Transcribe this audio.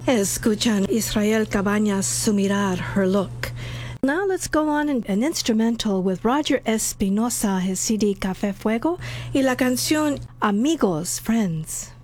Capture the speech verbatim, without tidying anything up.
Escuchan Israel Cabañas Sumirar, Her Look. Now let's go on an, an instrumental with Roger Espinosa, his C D Café Fuego, y la canción Amigos, Friends.